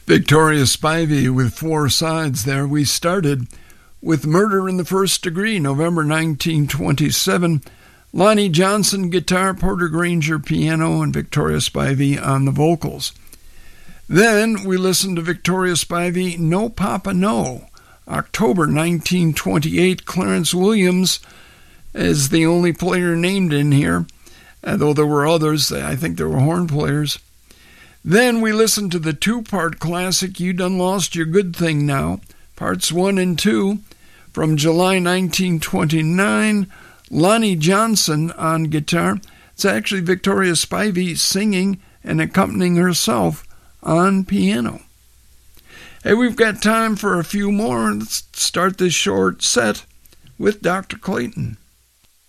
Victoria Spivey with Four Sides there. We started with Murder in the First Degree, November 1927. Lonnie Johnson, guitar, Porter Granger, piano, and Victoria Spivey on the vocals. Then we listened to Victoria Spivey, No Papa No, October 1928. Clarence Williams is the only player named in here, though there were others. I think there were horn players. Then we listened to the two-part classic, You Done Lost Your Good Thing Now, parts 1 and 2, from July 1929. Lonnie Johnson on guitar. It's actually Victoria Spivey singing and accompanying herself on piano. Hey, we've got time for a few more. Let's start this short set with Dr. Clayton.